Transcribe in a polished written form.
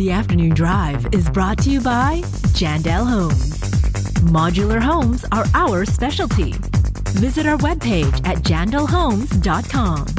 The afternoon drive is brought to you by Jandel Homes. Modular homes are our specialty. Visit our webpage at jandelhomes.com.